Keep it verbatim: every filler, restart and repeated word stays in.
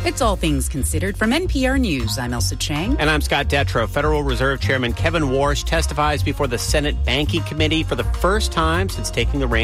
It's All Things Considered from N P R News. I'm Elsa Chang. And I'm Scott Detrow. Federal Reserve Chairman Kevin Warsh testifies before the Senate Banking Committee for the first time since taking the reins